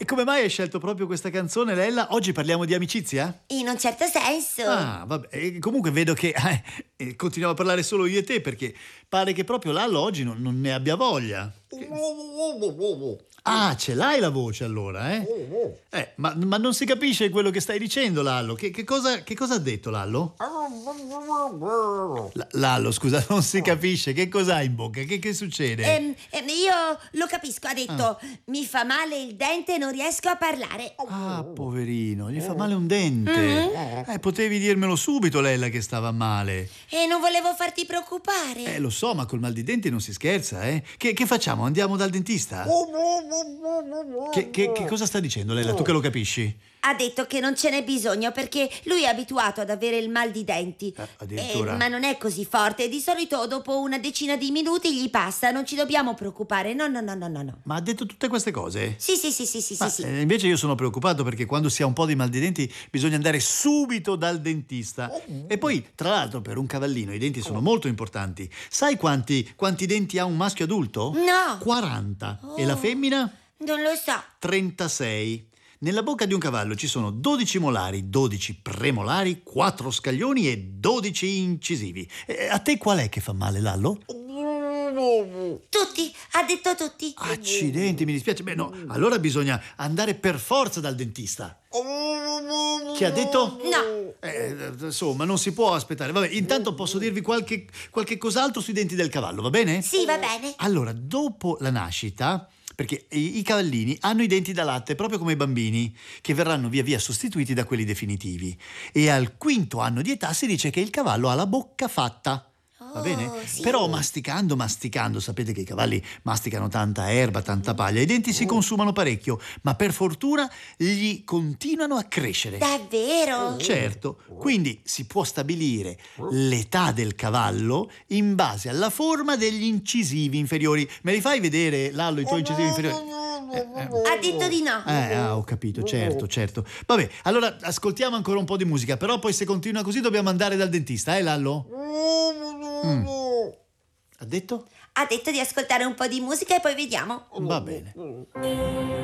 come mai hai scelto proprio questa canzone, Lella? Oggi parliamo di amicizia? In un certo senso. Ah, vabbè. Comunque vedo che continuiamo a parlare solo io e te, perché pare che proprio Lallo oggi non ne abbia voglia. Ah, ce l'hai la voce allora, eh? Ma non si capisce quello che stai dicendo, Lallo. Che cosa ha detto Lallo? Lallo, scusa, non si capisce. Che cos'hai in bocca? Che succede? Io lo capisco, ha detto mi fa male il dente e non riesco a parlare. Ah, poverino, gli fa male un dente. Potevi dirmelo subito, Lella, che stava male. E non volevo farti preoccupare. Lo so, ma col mal di denti non si scherza, eh? Che facciamo? Andiamo dal dentista? Che cosa sta dicendo, Lella? Tu che lo capisci? Ha detto che non ce n'è bisogno perché lui è abituato ad avere il mal di denti. Addirittura. Ma non è così forte. Di solito dopo una decina di minuti gli passa. Non ci dobbiamo preoccupare. No. Ma ha detto tutte queste cose? Sì. Invece io sono preoccupato perché quando si ha un po' di mal di denti bisogna andare subito dal dentista. E poi, tra l'altro, per un cavallino i denti sono molto importanti. Sai quanti denti ha un maschio adulto? No. 40. E la femmina? Non lo so. 36. Nella bocca di un cavallo ci sono 12 molari, 12 premolari, 4 scaglioni e 12 incisivi. A te qual è che fa male, Lallo? Tutti, ha detto tutti. Accidenti, mi dispiace. Beh, no, allora bisogna andare per forza dal dentista. Che ha detto? No. Insomma, non si può aspettare. Vabbè, intanto posso dirvi qualche cos'altro sui denti del cavallo, va bene? Sì, va bene. Allora, dopo la nascita, perché i cavallini hanno i denti da latte proprio come i bambini, che verranno via via sostituiti da quelli definitivi. E al 5° anno di età si dice che il cavallo ha la bocca fatta. Va bene? Sì. Però masticando, sapete che i cavalli masticano tanta erba, tanta paglia, i denti si consumano parecchio, ma per fortuna gli continuano a crescere. Davvero? Certo, quindi si può stabilire l'età del cavallo in base alla forma degli incisivi inferiori. Me li fai vedere, Lallo, i tuoi incisivi inferiori? Ha detto di no. Ho capito, certo. Vabbè, allora ascoltiamo ancora un po' di musica, però poi se continua così dobbiamo andare dal dentista, Lallo? Ha detto? Ha detto di ascoltare un po' di musica e poi vediamo. Va bene.